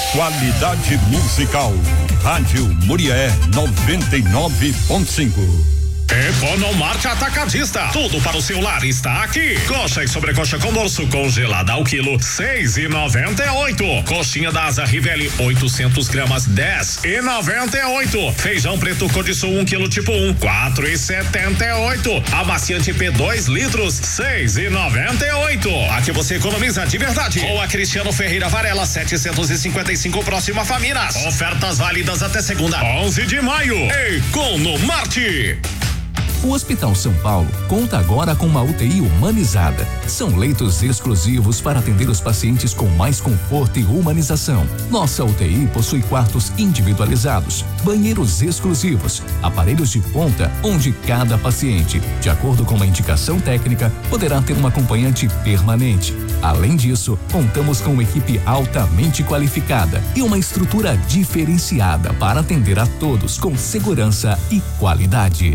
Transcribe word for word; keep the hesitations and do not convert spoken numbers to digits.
Qualidade musical. Rádio Murié noventa e nove ponto cinco. Economarte Atacadista, tudo para o seu lar está aqui. Coxa e sobrecoxa com dorso congelada ao quilo, seis e noventa e oito. Coxinha da asa Rivelli, oitocentos gramas, dez e noventa e oito. Feijão preto Codisul um quilo tipo um, quatro e setenta e oito. Amaciante P dois litros, seis e noventa e oito. Aqui você economiza de verdade. Com a Cristiano Ferreira Varela, setecentos e cinquenta e cinco, próxima Faminas. Ofertas válidas até segunda, onze de maio. Economarte. O Hospital São Paulo conta agora com uma U T I humanizada. São leitos exclusivos para atender os pacientes com mais conforto e humanização. Nossa U T I possui quartos individualizados, banheiros exclusivos, aparelhos de ponta, onde cada paciente, de acordo com uma indicação técnica, poderá ter um acompanhante permanente. Além disso, contamos com uma equipe altamente qualificada e uma estrutura diferenciada para atender a todos com segurança e qualidade.